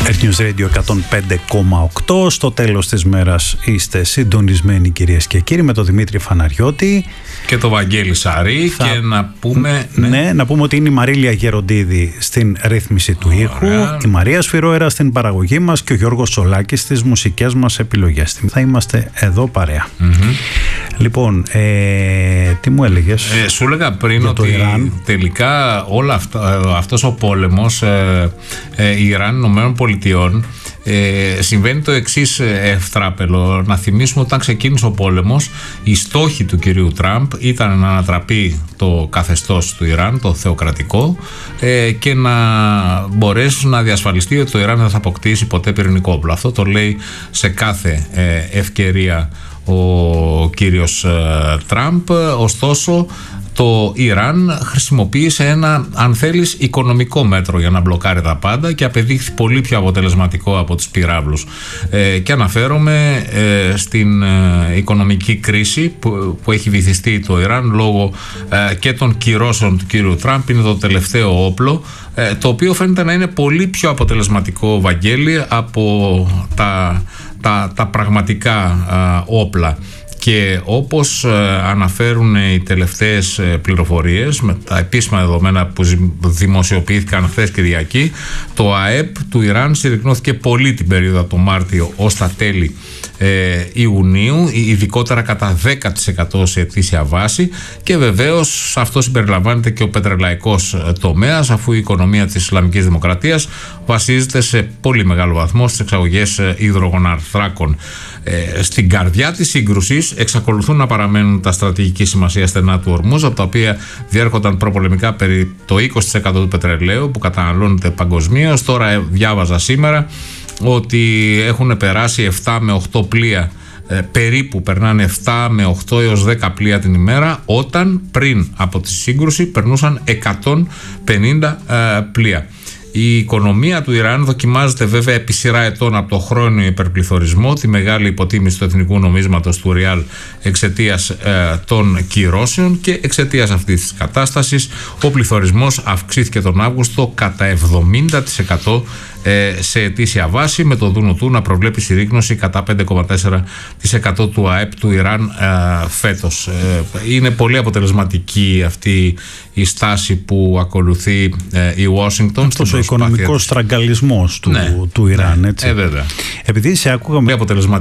News Radio 105,8. Στο τέλος της μέρας είστε συντονισμένοι, κυρίες και κύριοι, με τον Δημήτρη Φαναριώτη και το Βαγγέλη Σαρή. Και να πούμε να πούμε ότι είναι η Μαρίλια Γεροντίδη στην ρύθμιση του ήχου, η Μαρία Σφυρόερα στην παραγωγή μας και ο Γιώργος Τσολάκης στις μουσικές μας επιλογές. Θα είμαστε εδώ παρέα. Λοιπόν, τι μου έλεγες? Σου έλεγα πριν ότι τελικά αυτός ο πόλεμος Ιράν Ηνωμένων Πολιτειών συμβαίνει το εξής ευτράπελο. Να θυμίσουμε ότι όταν ξεκίνησε ο πόλεμος, οι στόχοι του κυρίου Τραμπ ήταν να ανατραπεί το καθεστώς του Ιράν, το θεοκρατικό, και να μπορέσει να διασφαλιστεί ότι το Ιράν δεν θα αποκτήσει ποτέ πυρηνικό όπλο. Αυτό το λέει σε κάθε ευκαιρία ο κύριος Τραμπ. Ωστόσο, το Ιράν χρησιμοποίησε ένα, αν θέλεις, οικονομικό μέτρο για να μπλοκάρει τα πάντα και απεδείχθη πολύ πιο αποτελεσματικό από τους πυράβλους. Και αναφέρομαι στην οικονομική κρίση που έχει βυθιστεί το Ιράν λόγω και των κυρώσεων του κύριου Τραμπ. Είναι το τελευταίο όπλο, το οποίο φαίνεται να είναι πολύ πιο αποτελεσματικό, Βαγγέλη, από τα πραγματικά όπλα. Και όπως αναφέρουν οι τελευταίες πληροφορίες με τα επίσημα δεδομένα που δημοσιοποιήθηκαν χθες Κυριακή, το ΑΕΠ του Ιράν συρρικνώθηκε πολύ την περίοδο από το Μάρτιο ως τα τέλη Ιουνίου, ειδικότερα κατά 10% σε ετήσια βάση, και βεβαίως σε αυτό συμπεριλαμβάνεται και ο πετρελαϊκός τομέας, αφού η οικονομία της Ισλαμικής Δημοκρατίας βασίζεται σε πολύ μεγάλο βαθμό στις εξαγωγές υδρογονανθράκων. Στην καρδιά της σύγκρουσης εξακολουθούν να παραμένουν τα στρατηγική σημασία στενά του Ορμούζ, από τα οποία διέρχονταν προπολεμικά περί το 20% του πετρελαίου που καταναλώνεται παγκοσμίως. Τώρα διάβαζα σήμερα ότι έχουν περάσει 7 με 8 πλοία, περίπου περνάνε 7 με 8 έως 10 πλοία την ημέρα, όταν πριν από τη σύγκρουση περνούσαν 150 πλοία. Η οικονομία του Ιράν δοκιμάζεται βέβαια επί σειρά ετών από το χρόνιο υπερπληθωρισμό, τη μεγάλη υποτίμηση του εθνικού νομίσματος του Ριάλ εξαιτίας των κυρώσεων, και εξαιτίας αυτής της κατάστασης ο πληθωρισμός αυξήθηκε τον Αύγουστο κατά 70% σε ετήσια βάση, με το ΔΝΤ να προβλέπει συρρίκνωση κατά 5,4% του ΑΕΠ του Ιράν φέτος. Είναι πολύ αποτελεσματική αυτή η στάση που ακολουθεί η Ουάσιγκτον. Αυτός ο οικονομικός στραγγαλισμός του Ιράν, έτσι. Βέβαια. Επειδή σε άκουγα πολύ αποτελεσματική